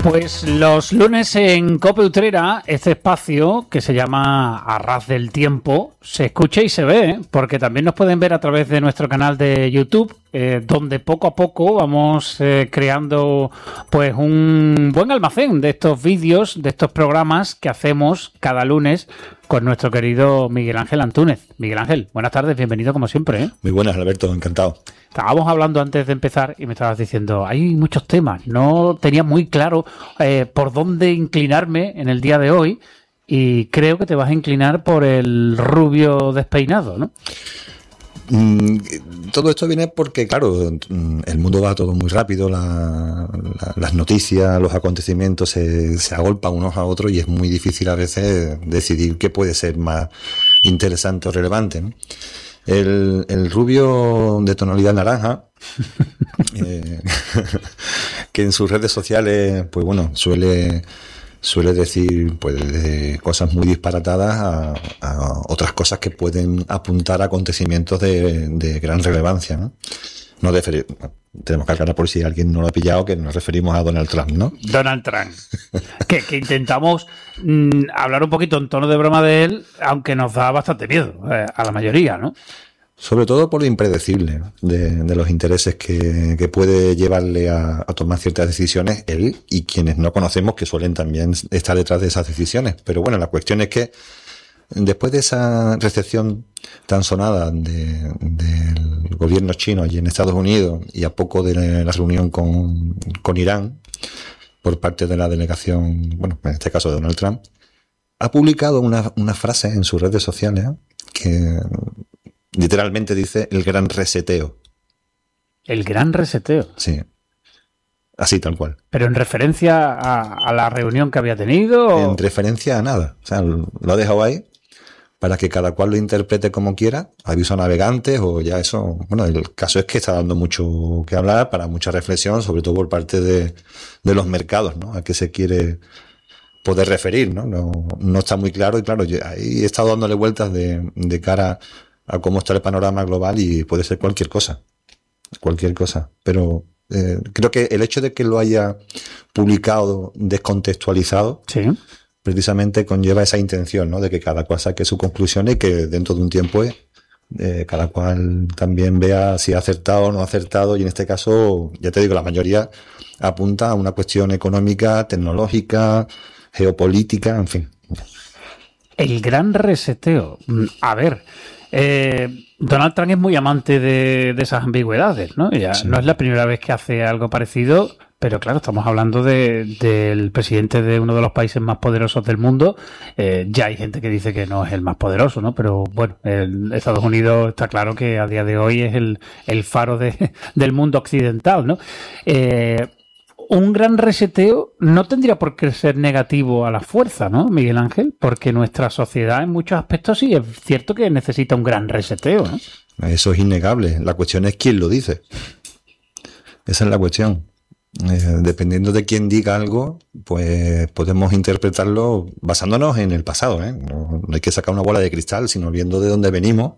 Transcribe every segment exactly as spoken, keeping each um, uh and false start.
Pues los lunes en COPE Utrera, este espacio que se llama A Ras del Tiempo, se escucha y se ve, porque también nos pueden ver a través de nuestro canal de YouTube, eh, donde poco a poco vamos eh, creando pues un buen almacén de estos vídeos, de estos programas que hacemos cada lunes con nuestro querido Miguel Ángel Antúnez. Miguel Ángel, buenas tardes, bienvenido como siempre, ¿eh? Muy buenas, Alberto, encantado. Estábamos hablando antes de empezar y me estabas diciendo, hay muchos temas, no tenía muy claro eh, por dónde inclinarme en el día de hoy y creo que te vas a inclinar por el rubio despeinado, ¿no? Mm, todo esto viene porque, claro, el mundo va todo muy rápido, la, la, las noticias, los acontecimientos se, se agolpan unos a otros y es muy difícil a veces decidir qué puede ser más interesante o relevante, ¿no? El, el rubio de tonalidad naranja, eh, que en sus redes sociales, pues bueno, suele suele decir pues de cosas muy disparatadas a, a otras cosas que pueden apuntar a acontecimientos de, de gran relevancia, ¿no? Nos referir, tenemos que aclarar por si alguien no lo ha pillado que nos referimos a Donald Trump, ¿no? Donald Trump. que, que intentamos mmm, hablar un poquito en tono de broma de él, aunque nos da bastante miedo eh, a la mayoría, ¿no? Sobre todo por lo impredecible de, de los intereses que, que puede llevarle a, a tomar ciertas decisiones él y quienes no conocemos que suelen también estar detrás de esas decisiones. Pero bueno, la cuestión es que después de esa recepción tan sonada de, del gobierno chino allí en Estados Unidos y a poco de la reunión con, con Irán por parte de la delegación, bueno, en este caso de Donald Trump, ha publicado una, una frase en sus redes sociales que literalmente dice el gran reseteo. El gran reseteo. Sí. Así, tal cual. ¿Pero en referencia a, a la reunión que había tenido? ¿O? En referencia a nada. O sea, lo ha dejado ahí para que cada cual lo interprete como quiera, aviso a navegantes o ya eso. Bueno, el caso es que está dando mucho que hablar, para mucha reflexión, sobre todo por parte de, de los mercados, ¿no? A qué se quiere poder referir, ¿no? No, no está muy claro y claro, yo ahí he estado dándole vueltas de, de cara a cómo está el panorama global y puede ser cualquier cosa. Cualquier cosa. Pero eh, creo que el hecho de que lo haya publicado descontextualizado, sí, precisamente conlleva esa intención, ¿no? De que cada cual saque su conclusión y que dentro de un tiempo eh, cada cual también vea si ha acertado o no ha acertado. Y en este caso, ya te digo, la mayoría apunta a una cuestión económica, tecnológica, geopolítica, en fin. El gran reseteo. A ver, eh, Donald Trump es muy amante de, de esas ambigüedades, ¿no? Ya sí. No es la primera vez que hace algo parecido, pero claro, estamos hablando de, del presidente de uno de los países más poderosos del mundo. Eh, ya hay gente que dice que no es el más poderoso, ¿no? Pero bueno, el Estados Unidos está claro que a día de hoy es el, el faro de, del mundo occidental, ¿no? Eh, un gran reseteo no tendría por qué ser negativo a la fuerza, ¿no, Miguel Ángel? Porque nuestra sociedad en muchos aspectos sí es cierto que necesita un gran reseteo, ¿no? Eso es innegable. La cuestión es quién lo dice. Esa es la cuestión. Eh, dependiendo de quién diga algo, pues podemos interpretarlo basándonos en el pasado, ¿eh? No, no hay que sacar una bola de cristal, sino viendo de dónde venimos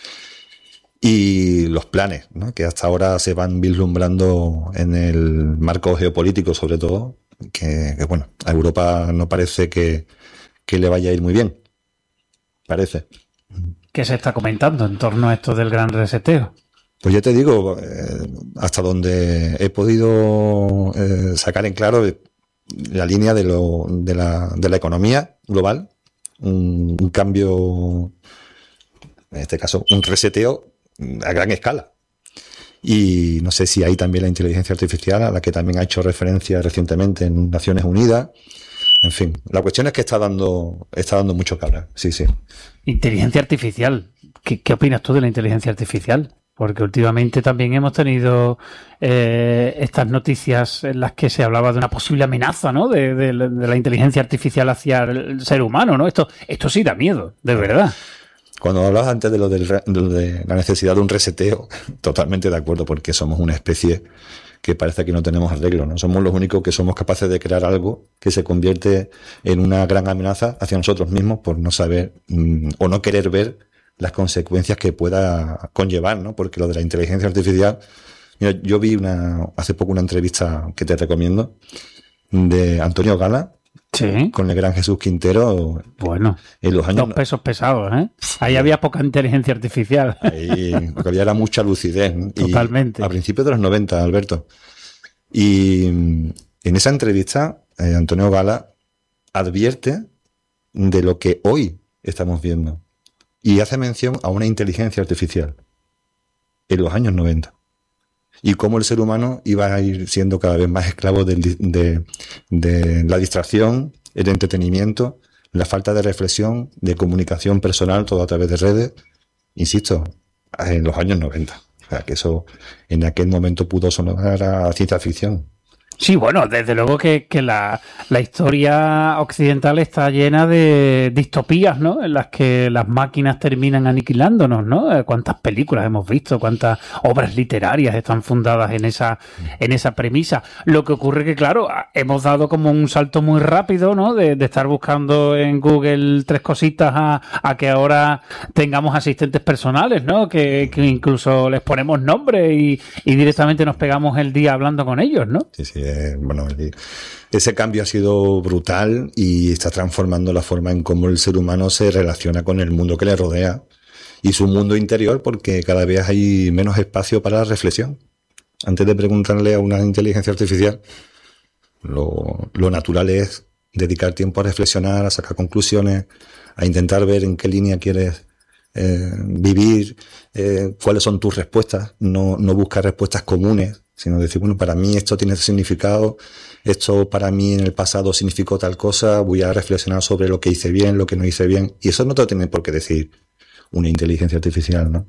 y los planes, ¿no? Que hasta ahora se van vislumbrando en el marco geopolítico, sobre todo, que, que bueno, a Europa no parece que, que le vaya a ir muy bien. Parece. ¿Qué se está comentando en torno a esto del gran reseteo? Pues ya te digo, eh, hasta donde he podido eh, sacar en claro la línea de, lo, de, la, de la economía global, un, un cambio, en este caso, un reseteo a gran escala. Y no sé si hay también la inteligencia artificial, a la que también ha hecho referencia recientemente en Naciones Unidas. En fin, la cuestión es que está dando, está dando mucho que hablar. Sí, sí. Inteligencia artificial. ¿Qué, qué opinas tú de la inteligencia artificial? Porque últimamente también hemos tenido eh, estas noticias en las que se hablaba de una posible amenaza, ¿no? De, de, de la inteligencia artificial hacia el ser humano, ¿no? Esto, esto sí da miedo, de verdad. Cuando hablabas antes de lo, del, de lo de la necesidad de un reseteo, totalmente de acuerdo, porque somos una especie que parece que no tenemos arreglo, ¿no? Somos los únicos que somos capaces de crear algo que se convierte en una gran amenaza hacia nosotros mismos por no saber mmm, o no querer ver las consecuencias que pueda conllevar, ¿no? Porque lo de la inteligencia artificial, mira, yo vi una hace poco una entrevista que te recomiendo de Antonio Gala. Sí. Con el gran Jesús Quintero. Bueno, en los años... dos pesos pesados, ¿eh? Ahí había poca inteligencia artificial. Ahí lo que había era mucha lucidez. Totalmente. Y a principios de los noventa, Alberto. Y en esa entrevista, eh, Antonio Gala advierte de lo que hoy estamos viendo. Y hace mención a una inteligencia artificial en los años noventa. Y cómo el ser humano iba a ir siendo cada vez más esclavo de, de, de la distracción, el entretenimiento, la falta de reflexión, de comunicación personal, todo a través de redes. Insisto, en los años noventa. O sea, que eso en aquel momento pudo sonar a ciencia ficción. Sí, bueno, desde luego que, que la, la historia occidental está llena de distopías, ¿no? En las que las máquinas terminan aniquilándonos, ¿no? Cuántas películas hemos visto, cuántas obras literarias están fundadas en esa, en esa premisa. Lo que ocurre que, claro, hemos dado como un salto muy rápido, ¿no? De, de estar buscando en Google tres cositas a, a que ahora tengamos asistentes personales, ¿no? Que, que incluso les ponemos nombre y, y directamente nos pegamos el día hablando con ellos, ¿no? Sí, sí. Eh, bueno, ese cambio ha sido brutal y está transformando la forma en cómo el ser humano se relaciona con el mundo que le rodea y su mundo interior, porque cada vez hay menos espacio para la reflexión. Antes de preguntarle a una inteligencia artificial, lo, lo natural es dedicar tiempo a reflexionar, a sacar conclusiones, a intentar ver en qué línea quieres eh, vivir, eh, cuáles son tus respuestas, no, no buscar respuestas comunes, sino decir, bueno, para mí esto tiene significado, esto para mí en el pasado significó tal cosa, voy a reflexionar sobre lo que hice bien, lo que no hice bien, y eso no te lo tiene por qué decir una inteligencia artificial, ¿no?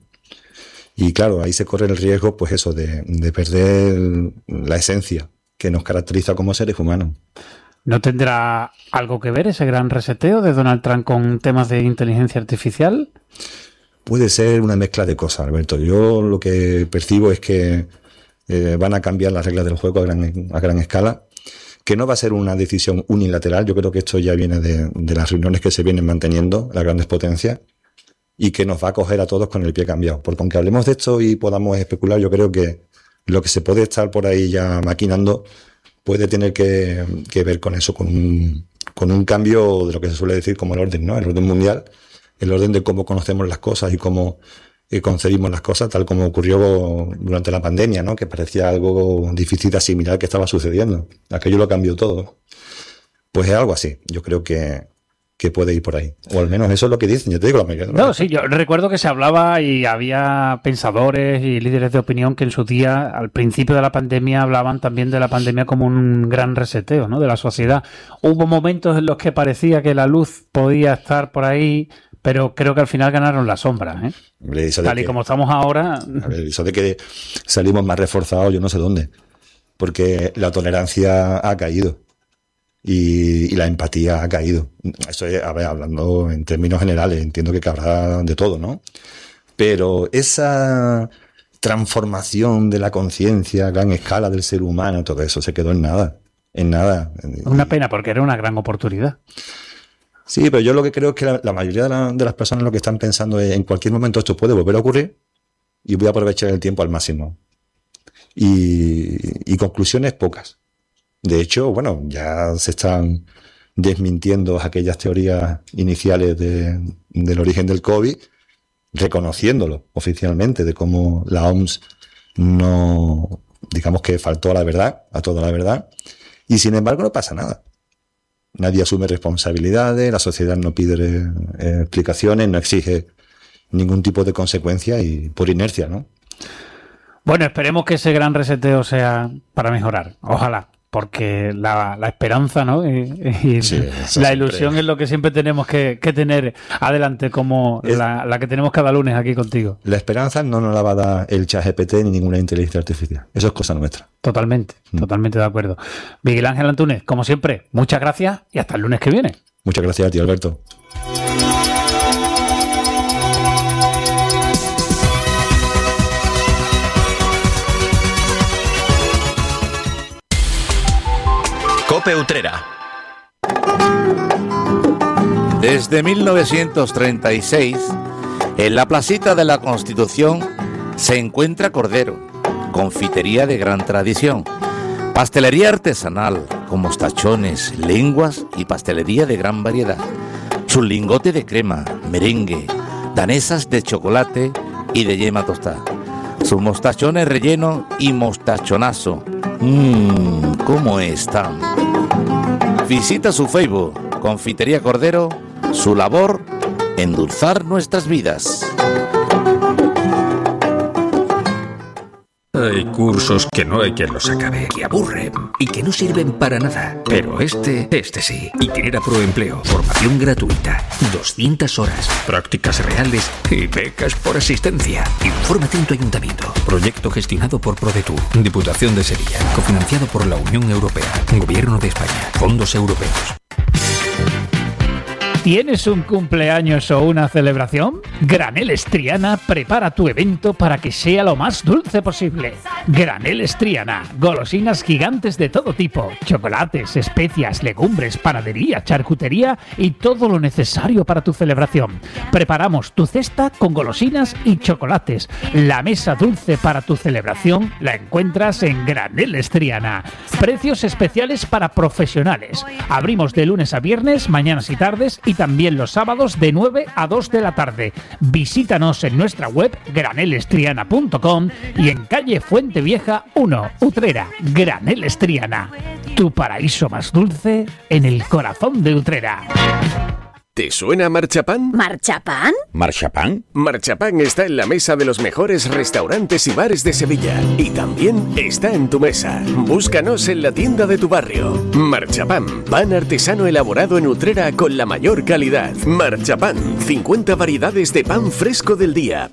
Y claro, ahí se corre el riesgo, pues eso, de, de perder la esencia que nos caracteriza como seres humanos. ¿No tendrá algo que ver ese gran reseteo de Donald Trump con temas de inteligencia artificial? Puede ser una mezcla de cosas, Alberto. Yo lo que percibo es que Eh, van a cambiar las reglas del juego a gran, a gran escala, que no va a ser una decisión unilateral. Yo creo que esto ya viene de, de las reuniones que se vienen manteniendo, las grandes potencias, y que nos va a coger a todos con el pie cambiado. Porque aunque hablemos de esto y podamos especular, yo creo que lo que se puede estar por ahí ya maquinando puede tener que, que ver con eso, con un, con un cambio de lo que se suele decir como el orden, ¿no? El orden mundial, el orden de cómo conocemos las cosas y cómo y concebimos las cosas, tal como ocurrió durante la pandemia, ¿no? Que parecía algo difícil de asimilar que estaba sucediendo. Aquello lo cambió todo. Pues es algo así. Yo creo que, que puede ir por ahí. O al menos eso es lo que dicen. Yo te digo la mayoría. No, sí, yo recuerdo que se hablaba y había pensadores y líderes de opinión que en su día, al principio de la pandemia, hablaban también de la pandemia como un gran reseteo, ¿no? De la sociedad. Hubo momentos en los que parecía que la luz podía estar por ahí, pero creo que al final ganaron la sombra, ¿eh? Hombre, tal y que, como estamos ahora. A ver, eso de que salimos más reforzados, yo no sé dónde. Porque la tolerancia ha caído. Y, y la empatía ha caído. Esto es, a ver, hablando en términos generales, entiendo que cabrá de todo, ¿no? Pero esa transformación de la conciencia a gran escala del ser humano, todo eso se quedó en nada. En nada. Una pena, porque era una gran oportunidad. Sí, pero yo lo que creo es que la, la mayoría de, la, de las personas lo que están pensando es en cualquier momento esto puede volver a ocurrir y voy a aprovechar el tiempo al máximo. Y, y conclusiones pocas. De hecho, bueno, ya se están desmintiendo aquellas teorías iniciales de, del origen del COVID, reconociéndolo oficialmente, de cómo la O M S no, digamos que faltó a la verdad, a toda la verdad, y sin embargo no pasa nada. Nadie asume responsabilidades, la sociedad no pide eh, explicaciones, no exige ningún tipo de consecuencia y por inercia, ¿no? Bueno, esperemos que ese gran reseteo sea para mejorar, ojalá, porque la, la esperanza, ¿no? Y, y sí, la ilusión siempre es lo que siempre tenemos que, que tener adelante, como es, la, la que tenemos cada lunes aquí contigo. La esperanza no nos la va a dar el ChatGPT ni ninguna inteligencia artificial, eso es cosa nuestra. Totalmente, mm. totalmente de acuerdo. Miguel Ángel Antúnez, como siempre, muchas gracias y hasta el lunes que viene. Muchas gracias a ti, Alberto. Cope Utrera. Desde mil novecientos treinta y seis, en la placita de la Constitución se encuentra Cordero, confitería de gran tradición, Pastelería artesanal, con mostachones, lenguas y pastelería de gran variedad. Su lingote de crema, merengue, danesas de chocolate y de yema tostada. Sus mostachones relleno y mostachonazo. Mmm, ¿cómo están? Visita su Facebook, Confitería Cordero, su labor, endulzar nuestras vidas. Hay cursos que no hay quien los acabe, que aburren y que no sirven para nada. Pero este, este sí. Itinera Proempleo, formación gratuita, doscientas horas, prácticas reales y becas por asistencia. Infórmate en tu ayuntamiento. Proyecto gestionado por ProDetour, Diputación de Sevilla, cofinanciado por la Unión Europea, Gobierno de España, fondos europeos. ¿Tienes un cumpleaños o una celebración? Graneles Triana prepara tu evento para que sea lo más dulce posible. Graneles Triana, golosinas gigantes de todo tipo, chocolates, especias, legumbres, panadería, charcutería y todo lo necesario para tu celebración. Preparamos tu cesta con golosinas y chocolates. La mesa dulce para tu celebración la encuentras en Graneles Triana. Precios especiales para profesionales. Abrimos de lunes a viernes, mañanas y tardes, y también los sábados de nueve a dos de la tarde. Visítanos en nuestra web graneles triana punto com y en calle Fuente Vieja uno, Utrera. Graneles Triana, tu paraíso más dulce en el corazón de Utrera. ¿Te suena Marchapán? ¿Marchapán? ¿Marchapán? Marchapán está en la mesa de los mejores restaurantes y bares de Sevilla. Y también está en tu mesa. Búscanos en la tienda de tu barrio. Marchapán, pan artesano elaborado en Utrera con la mayor calidad. Marchapán, cincuenta variedades de pan fresco del día.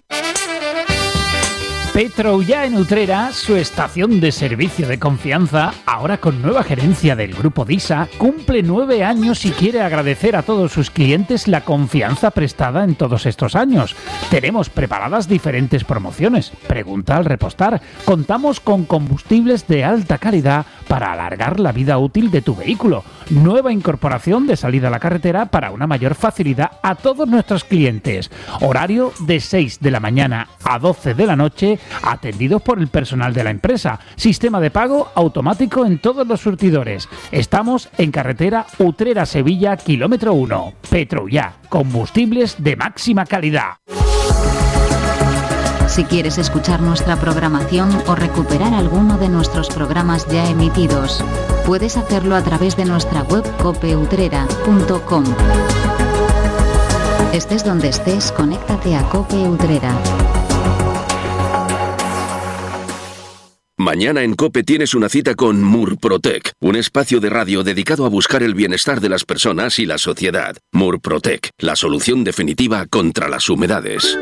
Petroullà en Utrera, su estación de servicio de confianza, ahora con nueva gerencia del Grupo DISA, cumple nueve años y quiere agradecer a todos sus clientes la confianza prestada en todos estos años. Tenemos preparadas diferentes promociones. Pregunta al repostar. Contamos con combustibles de alta calidad para alargar la vida útil de tu vehículo. Nueva incorporación de salida a la carretera para una mayor facilidad a todos nuestros clientes. Horario de seis de la mañana a doce de la noche, atendidos por el personal de la empresa. Sistema de pago automático en todos los surtidores. Estamos en carretera Utrera-Sevilla, kilómetro uno. Petroullà, combustibles de máxima calidad. Si quieres escuchar nuestra programación o recuperar alguno de nuestros programas ya emitidos, puedes hacerlo a través de nuestra web cope utrera punto com. Estés donde estés, conéctate a Cope Utrera. Mañana en COPE tienes una cita con Murprotec, un espacio de radio dedicado a buscar el bienestar de las personas y la sociedad. Murprotec, la solución definitiva contra las humedades.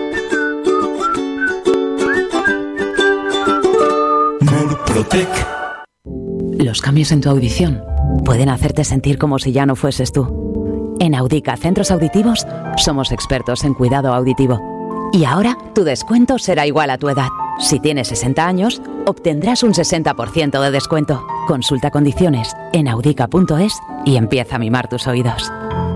Murprotec. Los cambios en tu audición pueden hacerte sentir como si ya no fueses tú. En Audica Centros Auditivos somos expertos en cuidado auditivo. Y ahora tu descuento será igual a tu edad. Si tienes sesenta años, obtendrás un sesenta por ciento de descuento. Consulta condiciones en audica punto es y empieza a mimar tus oídos.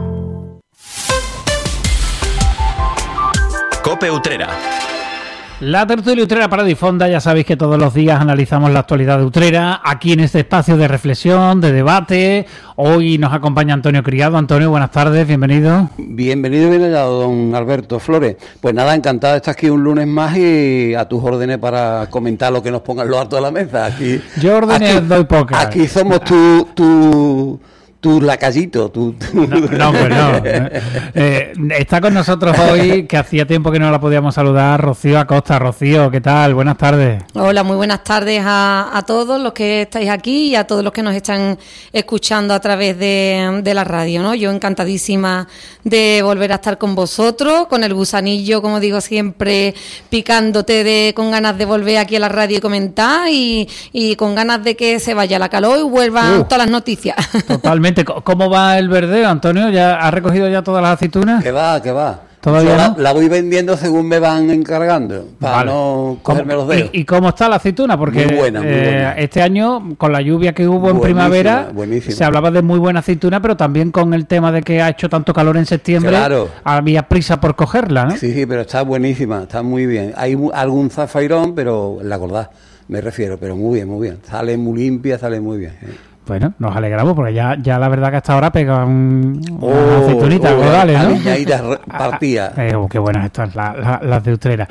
COPE Utrera. La tertulia Utrera para Difonda, ya sabéis que todos los días analizamos la actualidad de Utrera, aquí en este espacio de reflexión, de debate. Hoy nos acompaña Antonio Criado. Antonio, buenas tardes, bienvenido. Bienvenido, bien hallado, don Alberto Flores. Pues nada, encantado de estar aquí un lunes más y a tus órdenes para comentar lo que nos pongan los altos de la mesa. Aquí, Yo órdenes aquí, doy pocas. Aquí somos tu... tu Tu lacayito, tu... No, no, pues no. Eh, está con nosotros hoy, que hacía tiempo que no la podíamos saludar, Rocío Acosta. Rocío, ¿qué tal? Buenas tardes. Hola, muy buenas tardes a, a todos los que estáis aquí y a todos los que nos están escuchando a través de, de la radio, ¿no? Yo encantadísima de volver a estar con vosotros, con el gusanillo, como digo siempre, picándote de, con ganas de volver aquí a la radio y comentar y, y con ganas de que se vaya la calor y vuelvan uh, todas las noticias. Totalmente. ¿Cómo va el verdeo, Antonio? ¿Ya ha recogido ya todas las aceitunas? Que va, que va. ¿Todavía la, no? la voy vendiendo según me van encargando, para vale. no cogerme los dedos. ¿Y, ¿Y cómo está la aceituna? Porque muy buena, muy eh, buena. Este año, con la lluvia que hubo en buenísima, primavera, buenísima. se hablaba de muy buena aceituna, pero también con el tema de que ha hecho tanto calor en septiembre, claro. había prisa por cogerla, ¿no? Sí, sí, pero está buenísima, está muy bien. Hay algún zafairón, pero la acordás. me refiero, pero muy bien, muy bien. Sale muy limpia, sale muy bien. ¿eh? Bueno, nos alegramos porque ya, ya la verdad que hasta ahora pega un, oh, una aceitunita, oh, ¿vale? ¿No? Partida. Eh, oh, qué buenas estas, la, la, las de Utrera.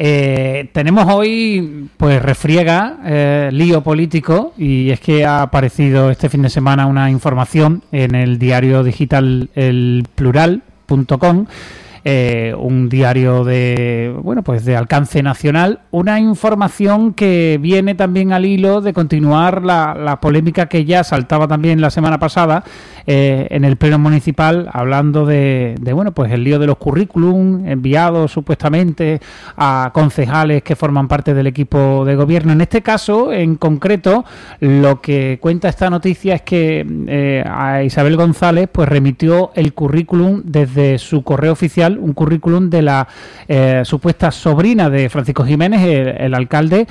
Eh, tenemos hoy, pues, refriega, eh, lío político, y es que ha aparecido este fin de semana una información en el diario digital el plural punto com. Eh, un diario de bueno pues de alcance nacional, una información que viene también al hilo de continuar la, la polémica que ya saltaba también la semana pasada eh, en el pleno municipal, hablando de, de bueno pues el lío de los currículum enviados supuestamente a concejales que forman parte del equipo de gobierno. En este caso en concreto, lo que cuenta esta noticia es que eh, a Isabel González pues remitió el currículum desde su correo oficial, un currículum de la eh, supuesta sobrina de Francisco Jiménez, el, el alcalde,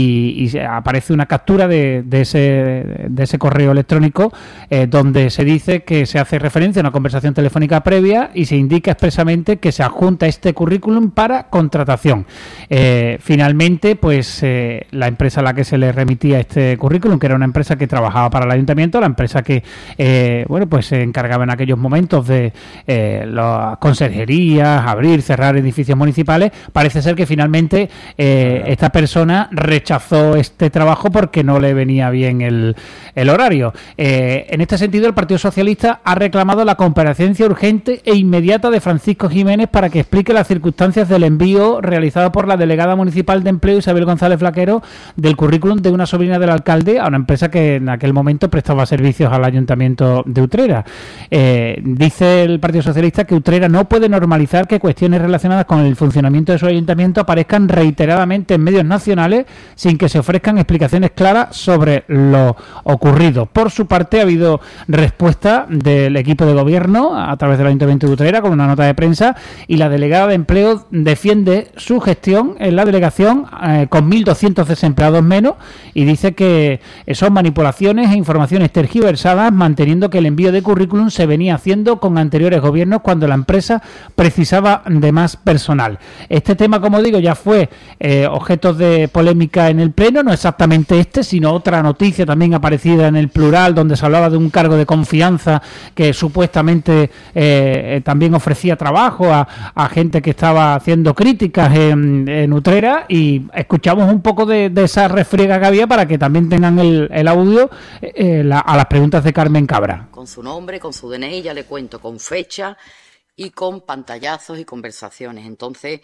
y, y aparece una captura de, de, ese, de ese correo electrónico eh, donde se dice que se hace referencia a una conversación telefónica previa y se indica expresamente que se adjunta este currículum para contratación. Eh, finalmente, pues eh, la empresa a la que se le remitía este currículum, que era una empresa que trabajaba para el ayuntamiento, la empresa que eh, bueno pues se encargaba en aquellos momentos de eh, las conserjerías, abrir, cerrar edificios municipales, parece ser que finalmente eh, esta persona rechazó este trabajo porque no le venía bien el, el horario. Eh, en este sentido, el Partido Socialista ha reclamado la comparecencia urgente e inmediata de Francisco Jiménez para que explique las circunstancias del envío realizado por la delegada municipal de Empleo, Isabel González Flaquero, del currículum de una sobrina del alcalde a una empresa que en aquel momento prestaba servicios al ayuntamiento de Utrera. Eh, dice el Partido Socialista que Utrera no puede normalizar que cuestiones relacionadas con el funcionamiento de su ayuntamiento aparezcan reiteradamente en medios nacionales sin que se ofrezcan explicaciones claras sobre lo ocurrido. Por su parte, ha habido respuesta del equipo de gobierno a través del Ayuntamiento de Utrera con una nota de prensa, y la delegada de Empleo defiende su gestión en la delegación eh, con mil doscientos desempleados menos, y dice que son manipulaciones e informaciones tergiversadas, manteniendo que el envío de currículum se venía haciendo con anteriores gobiernos cuando la empresa precisaba de más personal. Este tema, como digo, ya fue eh, objeto de polémica en el Pleno, no exactamente este, sino otra noticia también aparecida en el Plural, donde se hablaba de un cargo de confianza que supuestamente eh, también ofrecía trabajo a, a gente que estaba haciendo críticas en, en Utrera, y escuchamos un poco de, de esa refriega que había para que también tengan el, el audio eh, la, a las preguntas de Carmen Cabra. Con su nombre, con su D N I, ya le cuento, con fecha y con pantallazos y conversaciones. Entonces,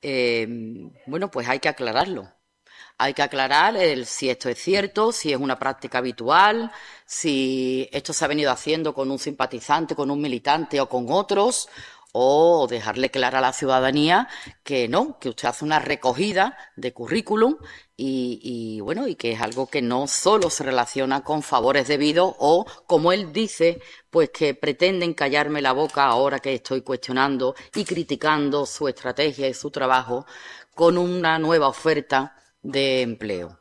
eh, bueno, pues hay que aclararlo. Hay que aclarar el, si esto es cierto, si es una práctica habitual, si esto se ha venido haciendo con un simpatizante, con un militante o con otros, o dejarle clara a la ciudadanía que no, que usted hace una recogida de currículum y, y bueno, y que es algo que no solo se relaciona con favores debidos o, como él dice, pues que pretenden callarme la boca ahora que estoy cuestionando y criticando su estrategia y su trabajo con una nueva oferta de empleo.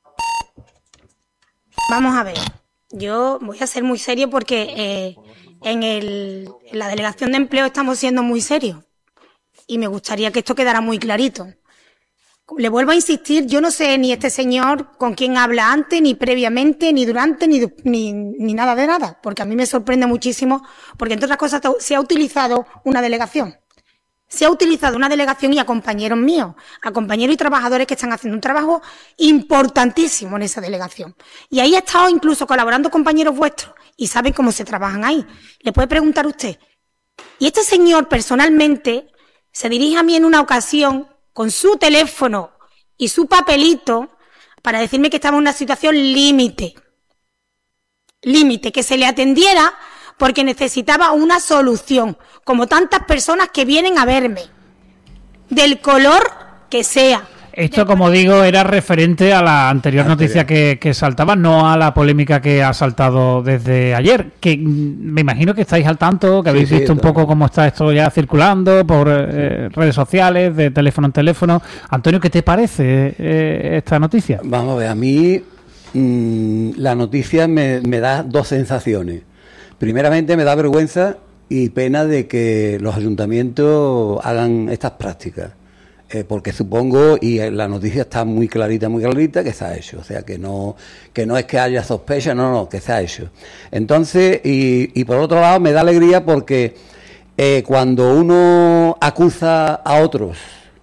Vamos a ver, yo voy a ser muy serio porque eh, en, el, en la delegación de empleo estamos siendo muy serios y me gustaría que esto quedara muy clarito. Le vuelvo a insistir, yo no sé ni este señor con quién habla antes, ni previamente, ni durante, ni, ni, ni nada de nada, porque a mí me sorprende muchísimo, porque entre otras cosas se ha utilizado una delegación. Se ha utilizado una delegación y a compañeros míos, a compañeros y trabajadores que están haciendo un trabajo importantísimo en esa delegación. Y ahí ha estado incluso colaborando compañeros vuestros y saben cómo se trabajan ahí. Le puede preguntar usted. Y este señor personalmente se dirige a mí en una ocasión con su teléfono y su papelito para decirme que estaba en una situación límite. Límite, que se le atendiera porque necesitaba una solución, como tantas personas que vienen a verme, del color que sea. Esto, como digo, era referente a la anterior noticia que, que saltaba, no a la polémica que ha saltado desde ayer, que me imagino que estáis al tanto, que habéis sí, sí, visto un poco cómo está esto ya circulando por eh, redes sociales, de teléfono en teléfono. Antonio, ¿qué te parece eh, esta noticia? Vamos a ver, a mí mmm, la noticia me, me da dos sensaciones. Primeramente, me da vergüenza y pena de que los ayuntamientos hagan estas prácticas. Eh, porque supongo, y la noticia está muy clarita, muy clarita, que se ha hecho. O sea, que no que no es que haya sospecha, no, no, que se ha hecho. Entonces, y, y por otro lado, me da alegría porque eh, cuando uno acusa a otros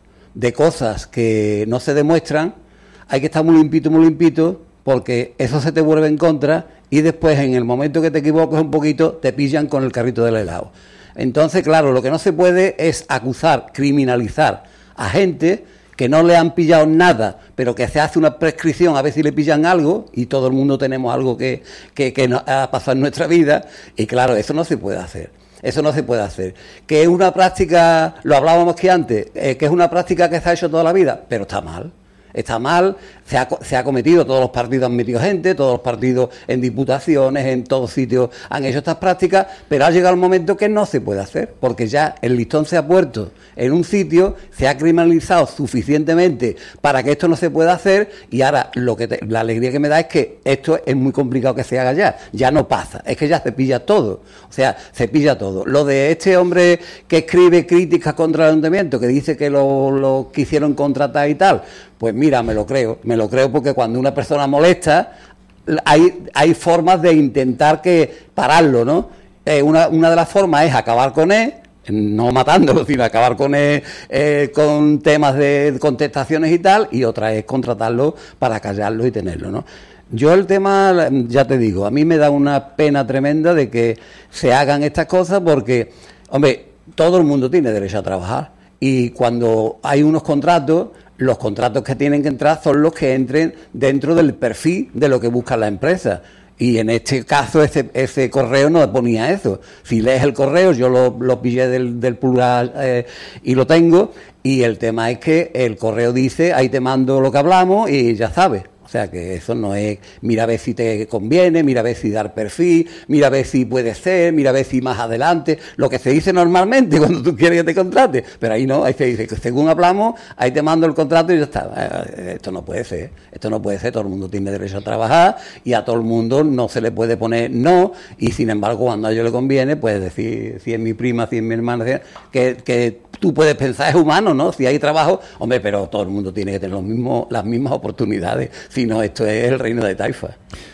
de cosas que no se demuestran, hay que estar muy limpito, muy limpito, porque eso se te vuelve en contra y después, en el momento que te equivocas un poquito, te pillan con el carrito del helado. Entonces, claro, lo que no se puede es acusar, criminalizar a gente que no le han pillado nada, pero que se hace una prescripción a ver si le pillan algo, y todo el mundo tenemos algo que, que, que nos ha pasado en nuestra vida, y claro, eso no se puede hacer. Eso no se puede hacer. Que es una práctica, lo hablábamos que antes, eh, que es una práctica que se ha hecho toda la vida, pero está mal. Está mal, se ha, se ha cometido, todos los partidos han metido gente, todos los partidos en diputaciones, en todos sitios han hecho estas prácticas, pero ha llegado el momento que no se puede hacer, porque ya el listón se ha puesto en un sitio, se ha criminalizado suficientemente para que esto no se pueda hacer, y ahora lo que te, la alegría que me da es que esto es muy complicado que se haga ya, ya no pasa, es que ya se pilla todo, o sea, se pilla todo. Lo de este hombre que escribe críticas contra el ayuntamiento, que dice que lo, lo quisieron contratar y tal, pues mira, me lo creo, me lo creo porque cuando una persona molesta, hay, hay formas de intentar que pararlo, ¿no? Eh, una, una de las formas es acabar con él, no matándolo, sino acabar con él eh, con temas de contestaciones y tal, y otra es contratarlo para callarlo y tenerlo, ¿no? Yo el tema, ya te digo, a mí me da una pena tremenda de que se hagan estas cosas porque, hombre, todo el mundo tiene derecho a trabajar, y cuando hay unos contratos, los contratos que tienen que entrar son los que entren dentro del perfil de lo que busca la empresa. Y en este caso ese, ese correo no ponía eso. Si lees el correo, yo lo, lo pillé del, del plural eh, y lo tengo, y el tema es que el correo dice, ahí te mando lo que hablamos y ya sabes. O sea que eso no es, mira a ver si te conviene, mira a ver si dar perfil, mira a ver si puede ser, mira a ver si más adelante, lo que se dice normalmente cuando tú quieres que te contrate, pero ahí no, ahí se dice que según hablamos, ahí te mando el contrato y ya está. Esto no puede ser, esto no puede ser, todo el mundo tiene derecho a trabajar y a todo el mundo no se le puede poner no, y sin embargo cuando a ellos le conviene, pues decir, si es mi prima, si es mi hermana, que, que tú puedes pensar, es humano, ¿no? Si hay trabajo, hombre, pero todo el mundo tiene que tener los mismos, las mismas oportunidades. Si no, esto es el reino de Taifa.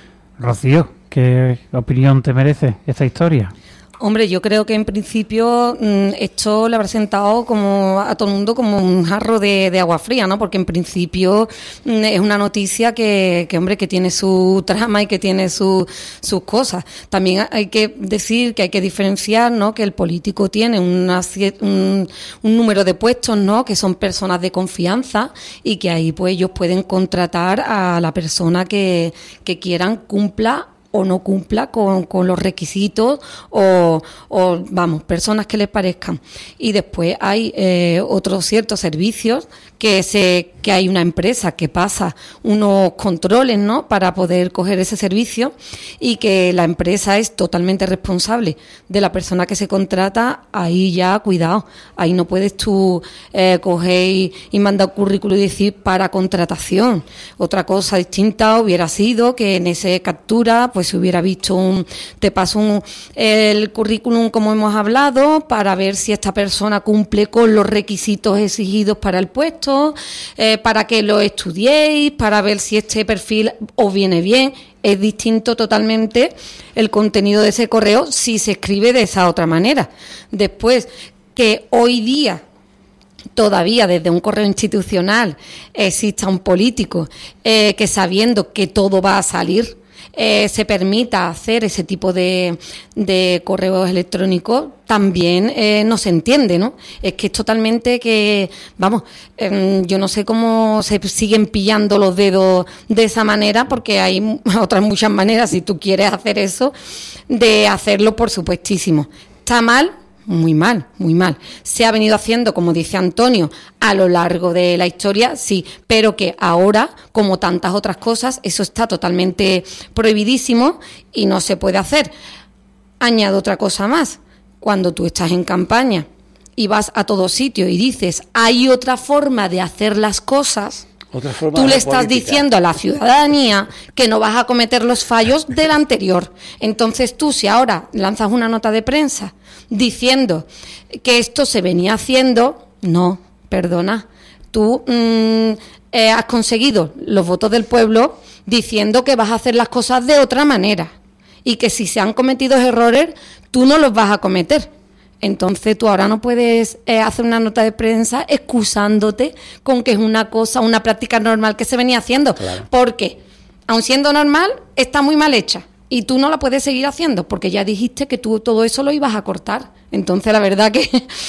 Rocío, ¿qué opinión te merece esta historia? Hombre, yo creo que en principio esto le habrá sentado como a todo el mundo como un jarro de, de agua fría, ¿no? Porque en principio es una noticia que, que hombre, que tiene su trama y que tiene su, sus cosas. También hay que decir que hay que diferenciar, ¿no? Que el político tiene una, un, un número de puestos, ¿no? Que son personas de confianza y que ahí pues ellos pueden contratar a la persona que, que quieran cumpla o no cumpla con, con los requisitos o, o, vamos, personas que les parezcan. Y después hay eh, otros ciertos servicios que se que hay una empresa que pasa unos controles, ¿no? Para poder coger ese servicio, y que la empresa es totalmente responsable de la persona que se contrata. Ahí ya, cuidado, ahí no puedes tú eh, coger y, y mandar currículum y decir para contratación. Otra cosa distinta hubiera sido que en ese captura pues se hubiera visto un, te paso un, el currículum como hemos hablado para ver si esta persona cumple con los requisitos exigidos para el puesto, eh, para que lo estudiéis, para ver si este perfil os viene bien. Es distinto totalmente el contenido de ese correo si se escribe de esa otra manera. Después, que hoy día todavía desde un correo institucional exista un político eh, que sabiendo que todo va a salir, Eh, se permita hacer ese tipo de, de correos electrónicos, también eh, no se entiende, ¿no? Es que es totalmente que, vamos, eh, yo no sé cómo se siguen pillando los dedos de esa manera, porque hay otras muchas maneras, si tú quieres hacer eso, de hacerlo, por supuestísimo. Está mal, muy mal, muy mal. Se ha venido haciendo, como dice Antonio, a lo largo de la historia, sí, pero que ahora, como tantas otras cosas, eso está totalmente prohibidísimo y no se puede hacer. Añado otra cosa más. Cuando tú estás en campaña y vas a todo sitio y dices, hay otra forma de hacer las cosas, tú le estás política. diciendo a la ciudadanía que no vas a cometer los fallos del anterior. Entonces tú, si ahora lanzas una nota de prensa diciendo que esto se venía haciendo, no, perdona, tú mmm, eh, has conseguido los votos del pueblo diciendo que vas a hacer las cosas de otra manera y que si se han cometido errores, tú no los vas a cometer. Entonces tú ahora no puedes eh, hacer una nota de prensa excusándote con que es una cosa, una práctica normal que se venía haciendo. Claro. Porque, aun siendo normal, está muy mal hecha. Y tú no la puedes seguir haciendo, porque ya dijiste que tú todo eso lo ibas a cortar. Entonces, la verdad que,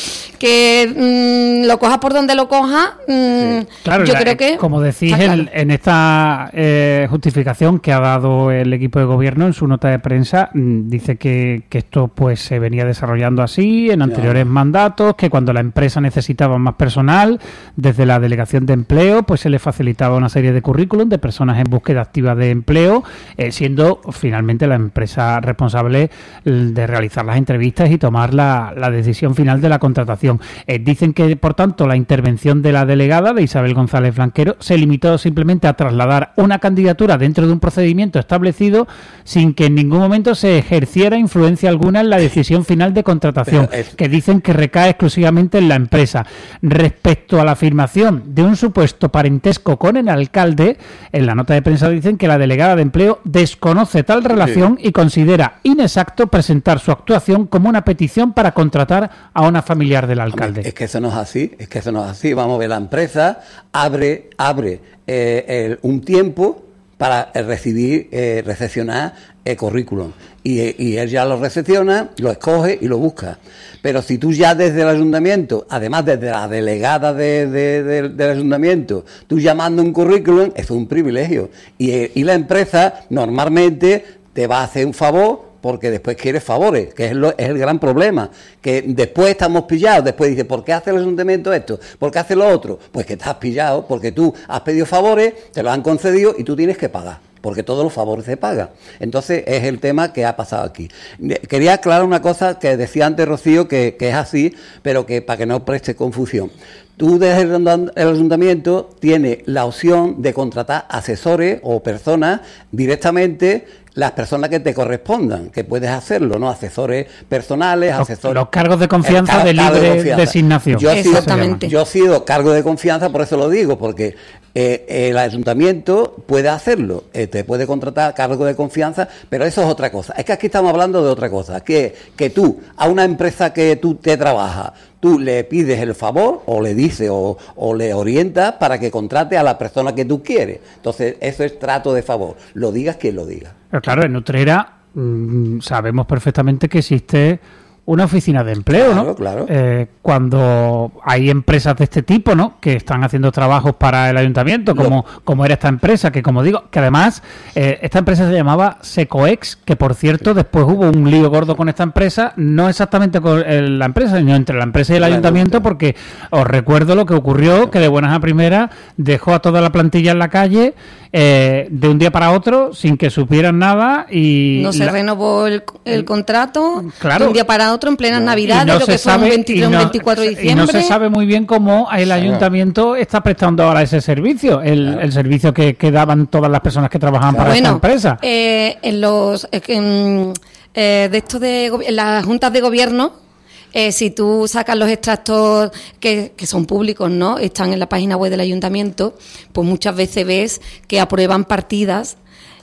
que mmm, lo cojas por donde lo cojas, mmm, sí. Claro, yo la, creo que... Como decís, claro. en, en esta eh, justificación que ha dado el equipo de gobierno en su nota de prensa, mmm, dice que, que esto pues se venía desarrollando así en anteriores ya. mandatos, que cuando la empresa necesitaba más personal, desde la Delegación de Empleo, pues se le facilitaba una serie de currículum de personas en búsqueda activa de empleo, eh, siendo finalmente la empresa responsable de realizar las entrevistas y tomar la, la decisión final de la contratación. Eh, dicen que, por tanto, la intervención de la delegada, de Isabel González Blanquero, se limitó simplemente a trasladar una candidatura dentro de un procedimiento establecido sin que en ningún momento se ejerciera influencia alguna en la decisión final de contratación, es... que dicen que recae exclusivamente en la empresa. Respecto a la afirmación de un supuesto parentesco con el alcalde, en la nota de prensa dicen que la delegada de Empleo desconoce tal relación y considera inexacto presentar su actuación como una petición para contratar a una familiar del alcalde. Es que eso no es así, es que eso no es así. Vamos a ver, la empresa abre, abre eh, el, un tiempo para recibir, eh, recepcionar el currículum. Y, y él ya lo recepciona, lo escoge y lo busca. Pero si tú ya desde el ayuntamiento, además desde la delegada de, de, de, del ayuntamiento, tú llamando un currículum, eso es un privilegio. Y, y la empresa normalmente te va a hacer un favor porque después quieres favores, que es, lo, es el gran problema, que después estamos pillados, después dices, ¿por qué hace el ayuntamiento esto? ¿Por qué hace lo otro? Pues que estás pillado, porque tú has pedido favores, te lo han concedido y tú tienes que pagar, porque todos los favores se pagan. Entonces es el tema que ha pasado aquí. Quería aclarar una cosa que decía antes Rocío, que, que es así, pero que para que no preste confusión. Tú desde el ayuntamiento tienes la opción de contratar asesores o personas directamente, las personas que te correspondan, que puedes hacerlo, ¿no? Asesores personales, los, asesores... Los cargos de confianza car- de libre de confianza. designación. Yo he, sido, yo he sido cargo de confianza, por eso lo digo, porque eh, el ayuntamiento puede hacerlo, eh, te puede contratar cargo de confianza, pero eso es otra cosa. Es que aquí estamos hablando de otra cosa, que, que tú, a una empresa que tú te trabajas, tú le pides el favor o le dices o, o le orientas para que contrate a la persona que tú quieres. Entonces, eso es trato de favor. Lo digas quien lo diga. Pero claro, en Utrera mmm, sabemos perfectamente que existe una oficina de empleo, claro, ¿no? Claro, eh, cuando hay empresas de este tipo, ¿no? Que están haciendo trabajos para el ayuntamiento, como, Lo... como era esta empresa, que como digo, que además eh, esta empresa se llamaba Secoex, que por cierto sí. después hubo un lío gordo con esta empresa, no exactamente con el, la empresa, sino entre la empresa y el claro, ayuntamiento, porque os recuerdo lo que ocurrió, que de buenas a primeras dejó a toda la plantilla en la calle eh, de un día para otro, sin que supieran nada y... No se la... renovó el, el contrato, claro. de un día para otro en plenas no. Navidades, no creo que sabe, fue un veintitrés o no, veinticuatro de diciembre. Y no se sabe muy bien cómo el ayuntamiento está prestando ahora ese servicio, el, claro. el servicio que, que daban todas las personas que trabajaban claro. para bueno, esta empresa. Eh, en los en, eh, de estos de en las juntas de gobierno, Eh, si tú sacas los extractos que, que son públicos, ¿no? Están en la página web del ayuntamiento, pues muchas veces ves que aprueban partidas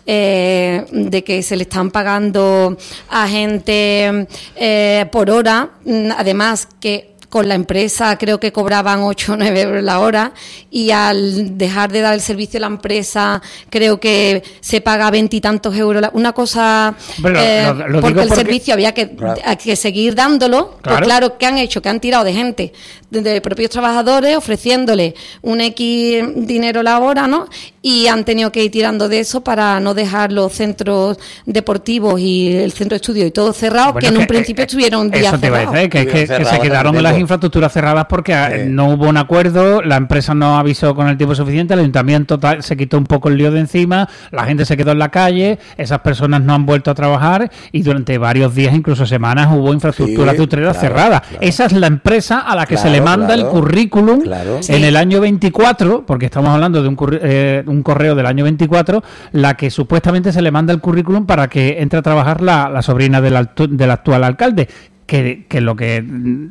eh, de que se le están pagando a gente eh, por hora, además que con la empresa creo que cobraban ocho o nueve euros la hora y al dejar de dar el servicio a la empresa creo que se paga veintitantos euros, la, una cosa bueno, eh, lo, lo porque el porque... servicio había que, claro. que seguir dándolo, claro. pues claro, ¿qué han hecho? Que han tirado de gente, de, de propios trabajadores ofreciéndole un X dinero la hora, ¿no? Y han tenido que ir tirando de eso para no dejar los centros deportivos y el centro de estudio y todo cerrado, bueno, que en un que, principio eh, estuvieron días cerrados. Que, que, que, que se quedaron en las infraestructuras cerradas porque sí. no hubo un acuerdo, la empresa no avisó con el tiempo suficiente, el ayuntamiento tal, se quitó un poco el lío de encima, la gente se quedó en la calle, esas personas no han vuelto a trabajar y durante varios días, incluso semanas, hubo infraestructuras sí, de Utrera claro, cerradas. Claro. Esa es la empresa a la que claro, se le manda claro, el currículum claro. en sí. el año veinticuatro, porque estamos hablando de un, eh, un correo del año veinticuatro, la que supuestamente se le manda el currículum para que entre a trabajar la, la sobrina del, alto, del actual alcalde, que, que lo que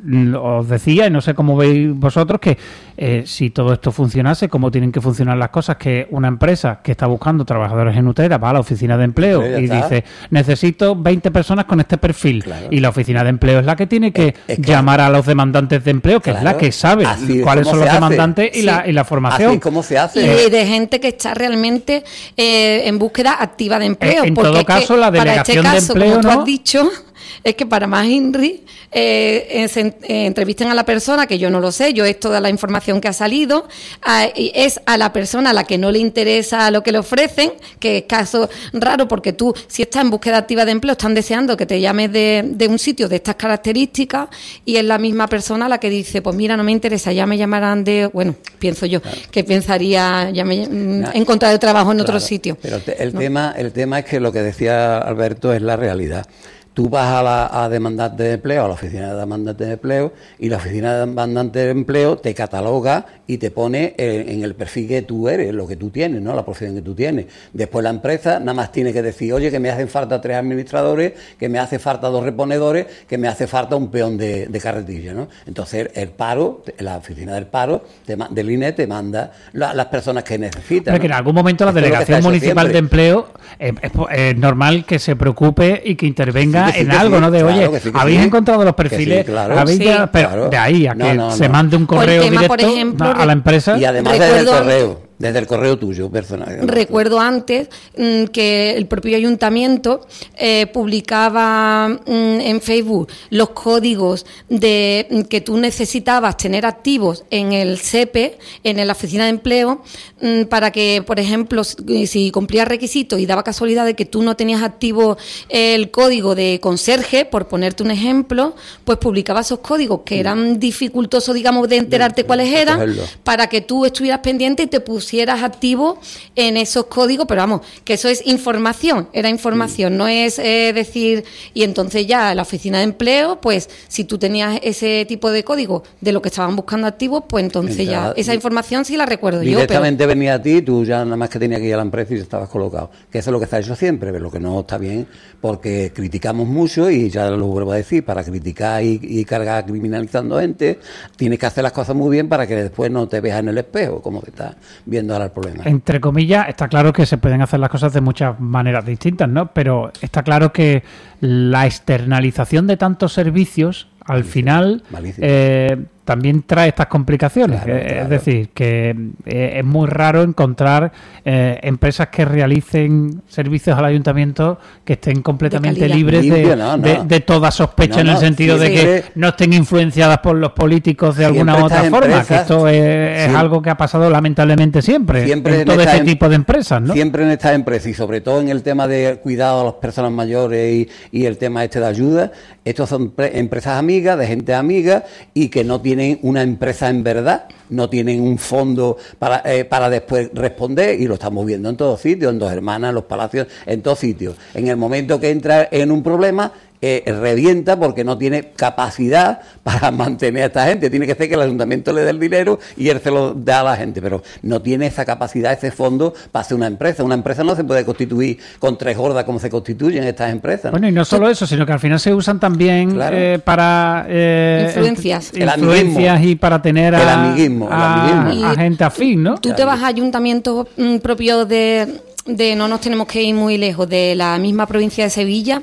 os decía, y no sé cómo veis vosotros, que eh, si todo esto funcionase, cómo tienen que funcionar las cosas, que una empresa que está buscando trabajadores en Utrera va a la oficina de empleo y está. dice, necesito veinte personas con este perfil, claro. y la oficina de empleo es la que tiene que es, es llamar claro. a los demandantes de empleo, que claro. es la que sabe así cuáles son los hace. demandantes y, sí. la, y la formación. Así es como se hace. Y de gente que está realmente eh, en búsqueda activa de empleo. Eh, en porque todo caso, la delegación para este caso, de empleo, como ¿no? tú has dicho, es que para más INRI eh, se eh, entrevisten a la persona, que yo no lo sé, yo es toda la información que ha salido, a, es a la persona a la que no le interesa lo que le ofrecen, que es caso raro porque tú, si estás en búsqueda activa de empleo, están deseando que te llames de, de un sitio de estas características y es la misma persona la que dice, pues mira, no me interesa, ya me llamarán de, bueno, pienso yo, claro. que pensaría, ya me nah. he encontrado trabajo en claro. otro sitio. Pero te, el, ¿no? tema, el tema es que lo que decía Alberto es la realidad. Tú vas a la a demandante de empleo, a la oficina de demandante de empleo, y la oficina de demandante de empleo te cataloga y te pone en, en el perfil que tú eres, lo que tú tienes, ¿no? La profesión que tú tienes. Después la empresa nada más tiene que decir, oye, que me hacen falta tres administradores, que me hace falta dos reponedores, que me hace falta un peón de, de carretilla, ¿no? Entonces el paro, la oficina del paro, te, del I N E te manda la, las personas que necesitan. Pero ¿no? que en algún momento la Esto Delegación Municipal siempre. de Empleo es, es, es normal que se preocupe y que intervenga sí, que sí, en algo, sí, ¿no? De, claro, oye, sí, habéis sí. encontrado los perfiles, sí, claro. habéis sí, ya, pero claro. de ahí a que no, no, se no. mande un correo tema, directo ejemplo, a la empresa. Y además desde el correo. Desde el correo tuyo, personal. Recuerdo antes mmm, que el propio ayuntamiento eh, publicaba mmm, en Facebook los códigos de mmm, que tú necesitabas tener activos en el S E P E, en la oficina de empleo, mmm, para que, por ejemplo, si, si cumplías requisitos y daba casualidad de que tú no tenías activo el código de conserje, por ponerte un ejemplo, pues publicaba esos códigos que eran dificultosos, digamos, de enterarte cuáles eran, para que tú estuvieras pendiente y te pusieras si eras activo en esos códigos, pero vamos, que eso es información, era información, sí. no es eh, decir, y entonces ya la oficina de empleo, pues si tú tenías ese tipo de código de lo que estaban buscando activos, pues entonces Entrada, ya esa información sí la recuerdo directamente yo. Directamente pero... venía a ti, tú ya nada más que tenías que ir a la empresa y ya estabas colocado, que eso es lo que está hecho siempre, pero lo que no está bien, porque criticamos mucho y ya lo vuelvo a decir, para criticar y, y cargar criminalizando gente, tienes que hacer las cosas muy bien para que después no te veas en el espejo, como que estás viendo ahora el problema. Entre comillas, está claro que se pueden hacer las cosas de muchas maneras distintas, ¿no? Pero está claro que la externalización de tantos servicios, al Malísimo. final, eh, también trae estas complicaciones. Claro, claro. Es decir, que eh, es muy raro encontrar eh, empresas que realicen servicios al ayuntamiento que estén completamente de libres Limpio, de, no, no. De, de toda sospecha, no, no, en el sentido sí, de que sí. no estén influenciadas por los políticos de siempre alguna u otra forma, empresas, que esto es, es algo que ha pasado lamentablemente siempre, siempre en, en todo este em, tipo de empresas, ¿no? Siempre en estas empresas, y sobre todo en el tema de cuidado a las personas mayores y, y el tema este de ayuda, estos son pre- empresas amigas, de gente amiga, y que no tienen una empresa en verdad, no tienen un fondo para eh, para después responder, y lo estamos viendo en todos sitios, en Dos Hermanas, en Los Palacios, en todos sitios. En el momento que entra en un problema, eh, revienta porque no tiene capacidad para mantener a esta gente. Tiene que ser que el ayuntamiento le dé el dinero y él se lo da a la gente, pero no tiene esa capacidad, ese fondo para hacer una empresa. Una empresa no se puede constituir con tres gordas como se constituyen estas empresas, ¿no? Bueno, y no solo eso, sino que al final se usan también claro. eh, para eh, influencias, el influencias y para tener a, el amiguismo, el amiguismo. a, a gente afín, ¿no? Tú claro. te vas a ayuntamientos mm, propios de, de, no nos tenemos que ir muy lejos, de la misma provincia de Sevilla,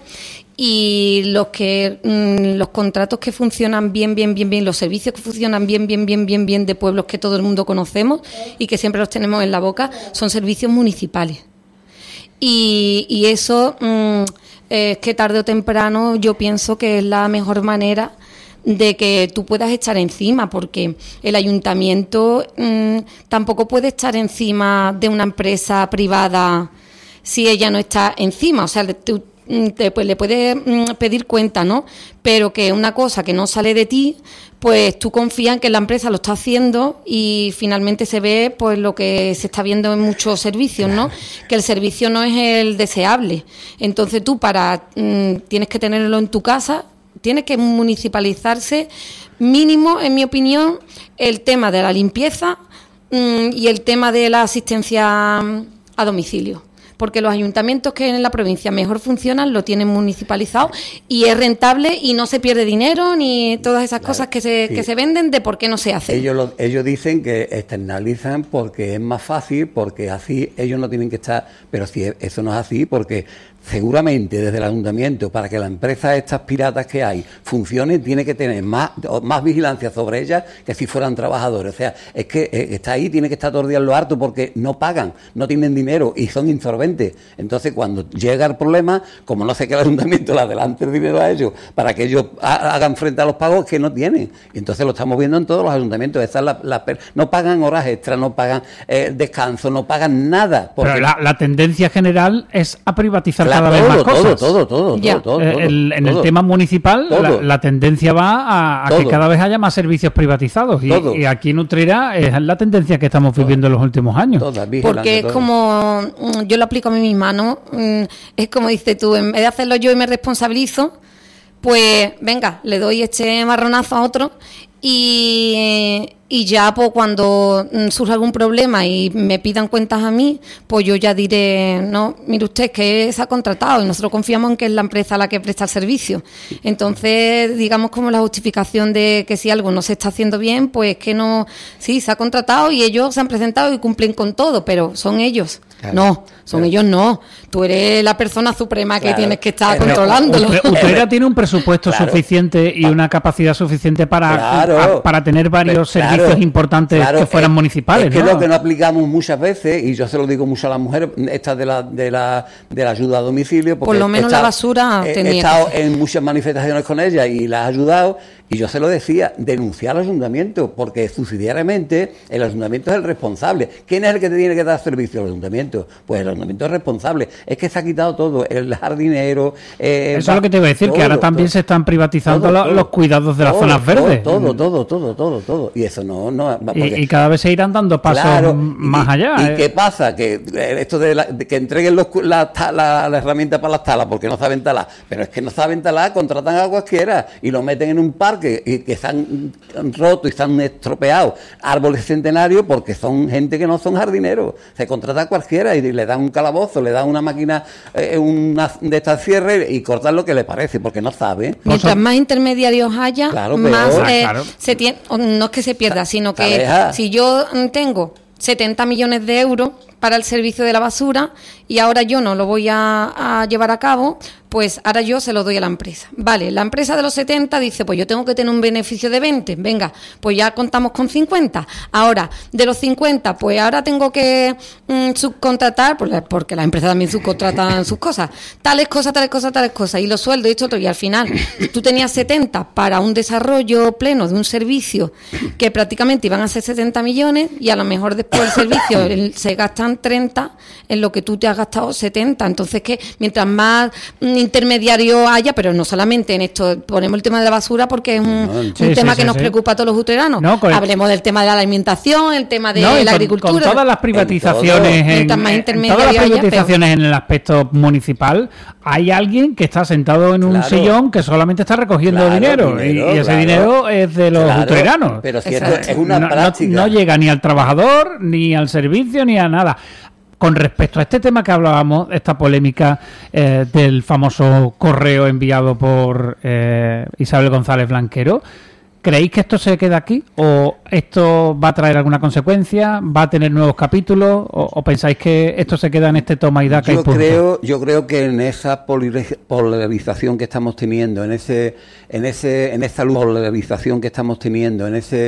y los que mmm, los contratos que funcionan bien, bien, bien, bien, los servicios que funcionan bien, bien, bien, bien, bien de pueblos que todo el mundo conocemos y que siempre los tenemos en la boca, son servicios municipales. Y, y eso mmm, es que tarde o temprano yo pienso que es la mejor manera de que tú puedas echar encima, porque el ayuntamiento mmm, tampoco puede estar encima de una empresa privada si ella no está encima. O sea, tú Te, pues, le puedes mm, pedir cuenta, ¿no? Pero que una cosa que no sale de ti, pues tú confías en que la empresa lo está haciendo y finalmente se ve pues lo que se está viendo en muchos servicios, ¿no? Que el servicio no es el deseable. Entonces tú para mm, tienes que tenerlo en tu casa, tienes que municipalizarse mínimo, en mi opinión, el tema de la limpieza mm, y el tema de la asistencia a domicilio. porque los ayuntamientos que en la provincia mejor funcionan lo tienen municipalizado y es rentable y no se pierde dinero ni todas esas claro, cosas que se, sí. que se venden de por qué no se hace. Ellos, lo, ellos dicen que externalizan porque es más fácil, porque así ellos no tienen que estar, pero si eso no es así, porque seguramente desde el ayuntamiento, para que la empresa estas piratas que hay funcione, tiene que tener más, más vigilancia sobre ellas que si fueran trabajadores. O sea, es que eh, está ahí, tiene que estar todos los días en lo harto porque no pagan, no tienen dinero y son insolventes. Entonces, cuando llega el problema, como no sé que el ayuntamiento le adelante el dinero a ellos para que ellos ha, hagan frente a los pagos que no tienen. Y entonces lo estamos viendo en todos los ayuntamientos. Esa es la, la, no pagan horas extras, no pagan eh, descanso, no pagan nada. Porque Pero la, la tendencia general es a privatizar la, cada todo, vez más cosas. Todo, todo, todo, todo, todo, eh, el, En todo, el tema municipal, la, la tendencia va a, a que cada vez haya más servicios privatizados. Y, y aquí en Utrera es la tendencia que estamos viviendo todo. en los últimos años. Porque es todo. como, yo lo aplico a mí misma, ¿no? Es como dices tú, en vez de hacerlo yo y me responsabilizo, pues venga, le doy este marronazo a otro y, y ya pues cuando surja algún problema y me pidan cuentas a mí, pues yo ya diré, no, mire usted que se ha contratado y nosotros confiamos en que es la empresa la que presta el servicio. Entonces, digamos como la justificación de que si algo no se está haciendo bien, pues que no, sí, se ha contratado y ellos se han presentado y cumplen con todo, pero son ellos. Claro, no, son claro. ellos no. Tú eres la persona suprema que claro. tienes que estar Pero, controlándolo. Utrera tiene un presupuesto claro. suficiente y una capacidad suficiente para, claro. a, para tener varios Pero, servicios claro. importantes claro. que fueran es, municipales. Es que ¿no? es lo que no aplicamos muchas veces, y yo se lo digo mucho a las mujeres, estas de la, de la, de la ayuda a domicilio. Por lo menos estado, la basura he, tenía. He estado en muchas manifestaciones con ella y las he ayudado. Y yo se lo decía, denunciar al ayuntamiento, porque subsidiariamente el ayuntamiento es el responsable. ¿Quién es el que te tiene que dar servicio? El ayuntamiento. Pues el ayuntamiento es responsable. Es que se ha quitado todo, el jardinero... Eh, Eso es lo que te iba a decir, todo, que ahora también todo, se están privatizando todo, todo, los cuidados de todo, las zonas verdes. Todo, todo, todo, todo, todo. Y eso no... no porque, y, y cada vez se irán dando pasos claro, más y, allá. ¿Y eh. qué pasa? Que esto de, la, de que entreguen los, la, la, la herramienta para las talas, porque no saben talar. Pero es que no saben talar, contratan a cualquiera y lo meten en un parque y que están rotos y están estropeados árboles centenarios porque son gente que no son jardineros. Se contrata a cualquiera y le dan un calabozo, le dan una máquina, eh, una de estas cierres y cortan lo que le parece porque no sabe. Mientras más intermediarios haya, claro, más peor. eh, Claro. se tiene, no es que se pierda, sino que Aleja. si yo tengo setenta millones de euros para el servicio de la basura y ahora yo no lo voy a, a llevar a cabo, pues ahora yo se lo doy a la empresa. Vale, la empresa de los setenta dice, pues yo tengo que tener un beneficio de veinte, venga, pues ya contamos con cincuenta. Ahora, de los cincuenta, pues ahora tengo que mmm, subcontratar, porque las empresas también subcontratan sus cosas, tales cosas, tales cosas, tales cosas, y los sueldos y esto, y al final tú tenías setenta para un desarrollo pleno de un servicio que prácticamente iban a ser setenta millones y a lo mejor después del servicio el, se gastan treinta en lo que tú te has gastado setenta. Entonces, que mientras más intermediario haya, pero no solamente en esto, ponemos el tema de la basura porque es un, no, sí, un tema sí, que sí, nos sí. preocupa a todos los utreranos. No, hablemos del tema de la alimentación, el tema de no, la con, agricultura. Con todas las privatizaciones, en, en, en todas las privatizaciones haya, en el aspecto municipal, hay alguien que está sentado en un claro. sillón que solamente está recogiendo claro, dinero, dinero, y, y ese claro. dinero es de los claro, utreranos. Pero si esto es una no, práctica. No, no llega ni al trabajador, ni al servicio, ni a nada. Con respecto a este tema que hablábamos, esta polémica eh, del famoso correo enviado por eh, Isabel González Blanquero, ¿creéis que esto se queda aquí? ¿O esto va a traer alguna consecuencia? ¿Va a tener nuevos capítulos? ¿O, o pensáis que esto se queda en este toma y daca? Yo y punto? creo, yo creo que en esa polarización que estamos teniendo, en ese, en ese, en esa polarización que estamos teniendo, en ese